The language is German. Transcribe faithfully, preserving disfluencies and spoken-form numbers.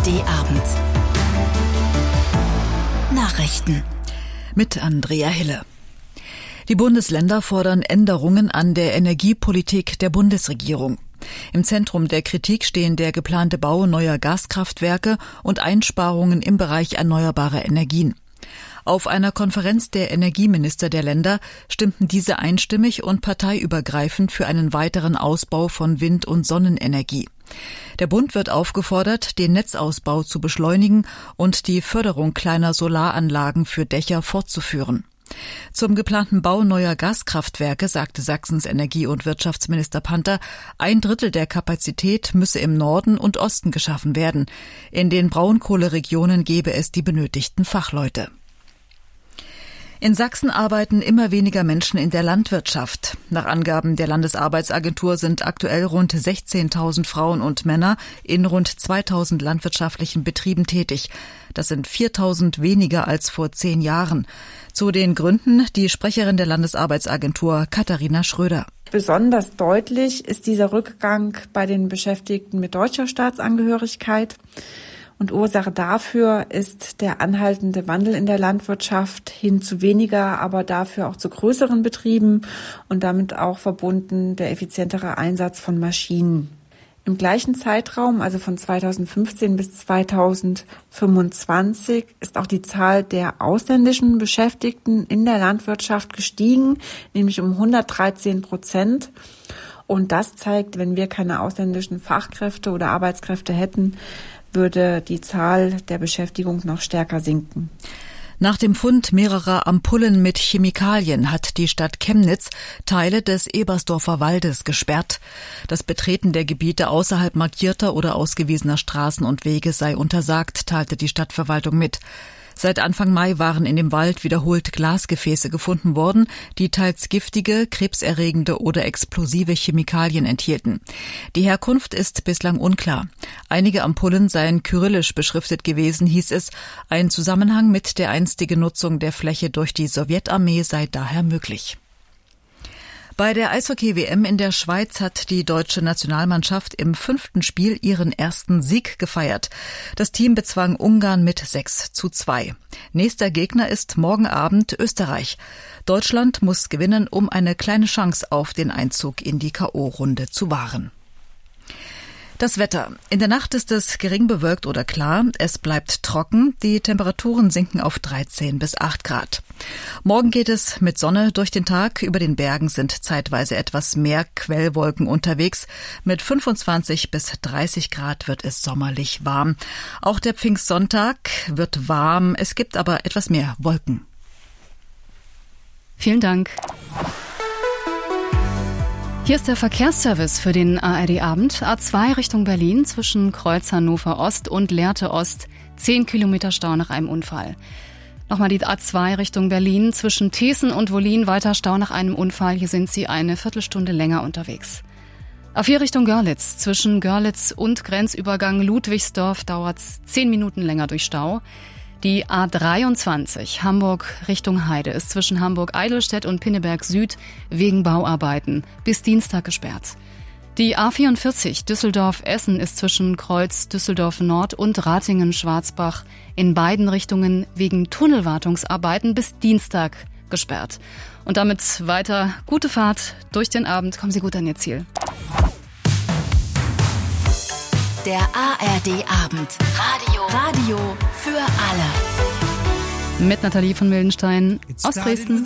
D-Abend. Nachrichten. Mit Andrea Hille. Die Bundesländer fordern Änderungen an der Energiepolitik der Bundesregierung. Im Zentrum der Kritik stehen der geplante Bau neuer Gaskraftwerke und Einsparungen im Bereich erneuerbarer Energien. Auf einer Konferenz der Energieminister der Länder stimmten diese einstimmig und parteiübergreifend für einen weiteren Ausbau von Wind- und Sonnenenergie. Der Bund wird aufgefordert, den Netzausbau zu beschleunigen und die Förderung kleiner Solaranlagen für Dächer fortzuführen. Zum geplanten Bau neuer Gaskraftwerke sagte Sachsens Energie- und Wirtschaftsminister Panther, ein Drittel der Kapazität müsse im Norden und Osten geschaffen werden. In den Braunkohleregionen gebe es die benötigten Fachleute. In Sachsen arbeiten immer weniger Menschen in der Landwirtschaft. Nach Angaben der Landesarbeitsagentur sind aktuell rund sechzehntausend Frauen und Männer in rund zweitausend landwirtschaftlichen Betrieben tätig. Das sind viertausend weniger als vor zehn Jahren. Zu den Gründen die Sprecherin der Landesarbeitsagentur Katharina Schröder. Besonders deutlich ist dieser Rückgang bei den Beschäftigten mit deutscher Staatsangehörigkeit. Und Ursache dafür ist der anhaltende Wandel in der Landwirtschaft hin zu weniger, aber dafür auch zu größeren Betrieben und damit auch verbunden der effizientere Einsatz von Maschinen. Im gleichen Zeitraum, also von zweitausendfünfzehn bis zweitausendfünfundzwanzig, ist auch die Zahl der ausländischen Beschäftigten in der Landwirtschaft gestiegen, nämlich um hundertdreizehn Prozent. Und das zeigt, wenn wir keine ausländischen Fachkräfte oder Arbeitskräfte hätten, würde die Zahl der Beschäftigung noch stärker sinken. Nach dem Fund mehrerer Ampullen mit Chemikalien hat die Stadt Chemnitz Teile des Ebersdorfer Waldes gesperrt. Das Betreten der Gebiete außerhalb markierter oder ausgewiesener Straßen und Wege sei untersagt, teilte die Stadtverwaltung mit. Seit Anfang Mai waren in dem Wald wiederholt Glasgefäße gefunden worden, die teils giftige, krebserregende oder explosive Chemikalien enthielten. Die Herkunft ist bislang unklar. Einige Ampullen seien kyrillisch beschriftet gewesen, hieß es. Ein Zusammenhang mit der einstigen Nutzung der Fläche durch die Sowjetarmee sei daher möglich. Bei der Eishockey-W M in der Schweiz hat die deutsche Nationalmannschaft im fünften Spiel ihren ersten Sieg gefeiert. Das Team bezwang Ungarn mit sechs zu zwei. Nächster Gegner ist morgen Abend Österreich. Deutschland muss gewinnen, um eine kleine Chance auf den Einzug in die K O-Runde zu wahren. Das Wetter. In der Nacht ist es gering bewölkt oder klar. Es bleibt trocken. Die Temperaturen sinken auf dreizehn bis acht Grad. Morgen geht es mit Sonne durch den Tag. Über den Bergen sind zeitweise etwas mehr Quellwolken unterwegs. Mit fünfundzwanzig bis dreißig Grad wird es sommerlich warm. Auch der Pfingstsonntag wird warm. Es gibt aber etwas mehr Wolken. Vielen Dank. Hier ist der Verkehrsservice für den A R D-Abend. A zwei Richtung Berlin zwischen Kreuz Hannover Ost und Lehrte Ost. zehn Kilometer Stau nach einem Unfall. Nochmal die A zwei Richtung Berlin zwischen Thesen und Wollin. Weiter Stau nach einem Unfall. Hier sind Sie eine Viertelstunde länger unterwegs. A vier Richtung Görlitz. Zwischen Görlitz und Grenzübergang Ludwigsdorf dauert es zehn Minuten länger durch Stau. Die A dreiundzwanzig Hamburg Richtung Heide ist zwischen Hamburg-Eidelstedt und Pinneberg Süd wegen Bauarbeiten bis Dienstag gesperrt. Die A vierundvierzig Düsseldorf-Essen ist zwischen Kreuz Düsseldorf Nord und Ratingen-Schwarzbach in beiden Richtungen wegen Tunnelwartungsarbeiten bis Dienstag gesperrt. Und damit weiter gute Fahrt durch den Abend. Kommen Sie gut an Ihr Ziel. Der A R D-Abend. Radio. Radio für alle. Mit Nathalie von Mildenstein aus Dresden.